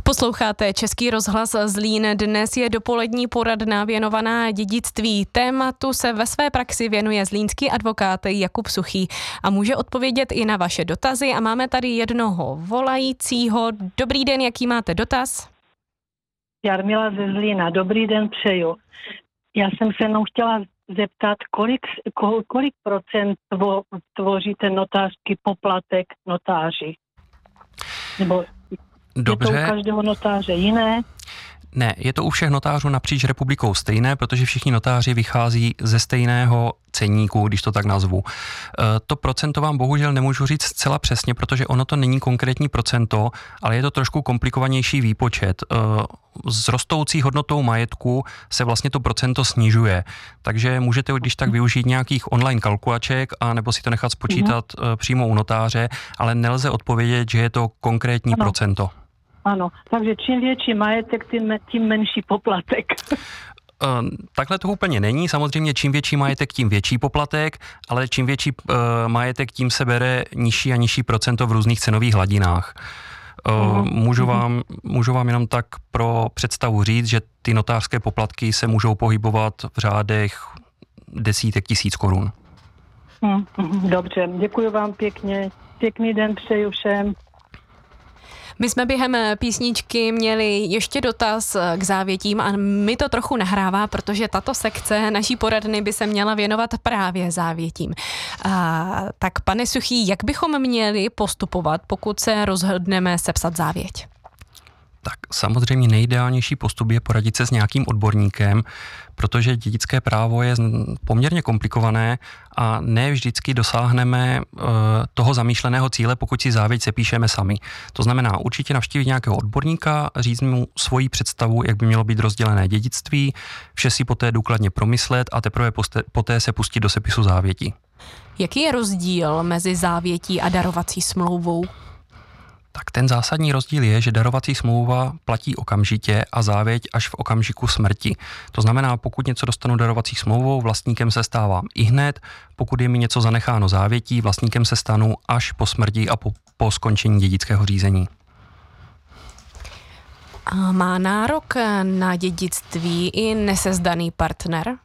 Posloucháte Český rozhlas Zlín. Dnes je dopolední poradna věnovaná dědictví. Tématu se ve své praxi věnuje zlínský advokát Jakub Suchý a může odpovědět i na vaše dotazy. A máme tady jednoho volajícího. Dobrý den, jaký máte dotaz? Jarmila ze Zlína. Dobrý den, přeju. Já jsem se jenom chtěla zeptat, kolik procent tvoří ten notářský poplatek notáři? Nebo Dobře. Je to u každého notáře jiné? Ne, je to u všech notářů napříč republikou stejné, protože všichni notáři vychází ze stejného ceníku, když to tak nazvu. To procento vám bohužel nemůžu říct zcela přesně, protože ono to není konkrétní procento, ale je to trošku komplikovanější výpočet. S rostoucí hodnotou majetku se vlastně to procento snižuje. Takže můžete když tak využít nějakých online kalkulaček a nebo si to nechat spočítat přímo u notáře, ale nelze odpovědět, že je to konkrétní procento. Ano, takže čím větší majetek, tím menší poplatek. Takhle to úplně není. Samozřejmě čím větší majetek, tím větší poplatek, ale čím větší majetek, tím se bere nižší a nižší procento v různých cenových hladinách. Můžu vám jenom tak pro představu říct, že ty notářské poplatky se můžou pohybovat v řádech desítek tisíc korun. Dobře, děkuji vám pěkně. Pěkný den přeju všem. My jsme během písničky měli ještě dotaz k závětím a mi to trochu nahrává, protože tato sekce naší poradny by se měla věnovat právě závětím. Tak pane Suchý, jak bychom měli postupovat, pokud se rozhodneme sepsat závěť? Tak samozřejmě nejideálnější postup je poradit se s nějakým odborníkem, protože dědické právo je poměrně komplikované a ne vždycky dosáhneme toho zamýšleného cíle, pokud si závěť sepíšeme sami. To znamená určitě navštívit nějakého odborníka, říct mu svoji představu, jak by mělo být rozdělené dědictví, vše si poté důkladně promyslet a teprve poté se pustit do sepisu závěti. Jaký je rozdíl mezi závětí a darovací smlouvou? Tak ten zásadní rozdíl je, že darovací smlouva platí okamžitě a závěť až v okamžiku smrti. To znamená, pokud něco dostanu darovací smlouvou, vlastníkem se stávám ihned, pokud je mi něco zanecháno závětí, vlastníkem se stanu až po smrti a po skončení dědického řízení. A má nárok na dědictví i nesezdaný partner?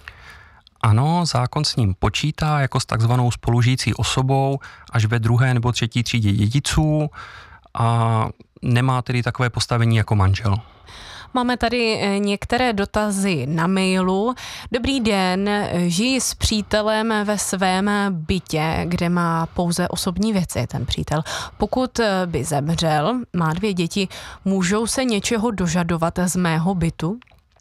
Ano, zákon s ním počítá jako s takzvanou spolužijící osobou až ve 2. nebo 3. třídě dědiců a nemá tedy takové postavení jako manžel. Máme tady některé dotazy na mailu. Dobrý den, žiji s přítelem ve svém bytě, kde má pouze osobní věci ten přítel. Pokud by zemřel, má 2 děti, můžou se něčeho dožadovat z mého bytu?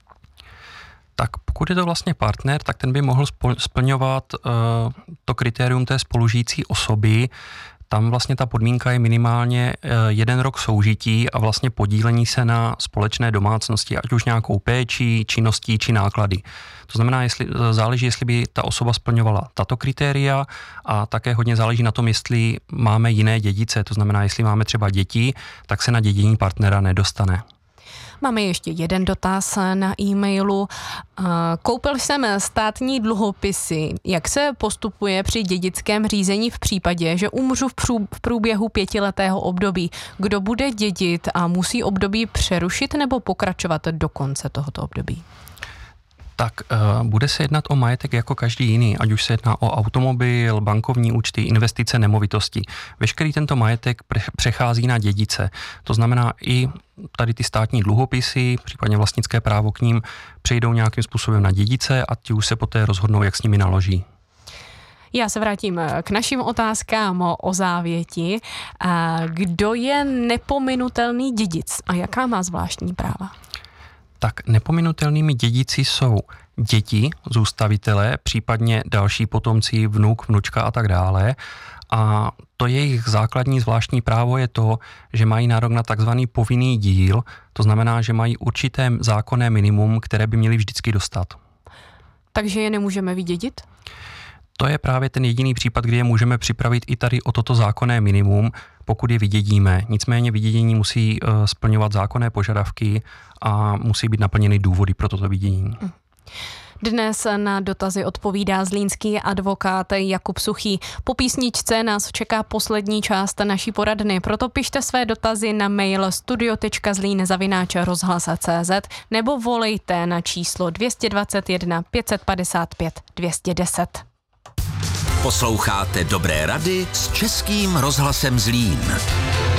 Tak pokud je to vlastně partner, tak ten by mohl splňovat to kritérium té spolužijící osoby. Tam vlastně ta podmínka je minimálně 1 rok soužití a vlastně podílení se na společné domácnosti, ať už nějakou péči, činností či náklady. To znamená, záleží, jestli by ta osoba splňovala tato kritéria a také hodně záleží na tom, jestli máme jiné dědice. To znamená, jestli máme třeba děti, tak se na dědění partnera nedostane. Máme ještě jeden dotaz na e-mailu. Koupil jsem státní dluhopisy. Jak se postupuje při dědickém řízení v případě, že umřu v průběhu 5letého období? Kdo bude dědit a musí období přerušit nebo pokračovat do konce tohoto období? Tak bude se jednat o majetek jako každý jiný, ať už se jedná o automobil, bankovní účty, investice, nemovitosti. Veškerý tento majetek přechází na dědice. To znamená i tady ty státní dluhopisy, případně vlastnické právo k ním, přejdou nějakým způsobem na dědice a ti už se poté rozhodnou, jak s nimi naloží. Já se vrátím k našim otázkám o závěti. Kdo je nepominutelný dědic a jaká má zvláštní práva? Tak nepominutelnými dědici jsou děti, zůstavitelé, případně další potomci, vnuk, vnučka a tak dále. A to jejich základní zvláštní právo je to, že mají nárok na takzvaný povinný díl, to znamená, že mají určité zákonné minimum, které by měli vždycky dostat. Takže je nemůžeme vydědit? To je právě ten jediný případ, kdy je můžeme připravit i tady o toto zákonné minimum, pokud je vydědíme. Nicméně vydědění musí splňovat zákonné požadavky a musí být naplněny důvody pro toto vydědění. Dnes na dotazy odpovídá zlínský advokát Jakub Suchý. Po písničce nás čeká poslední část naší poradny, proto pište své dotazy na mail studio.zlín@rozhlas.cz nebo volejte na číslo 221 555 210. Posloucháte Dobré rady s Českým rozhlasem Zlín.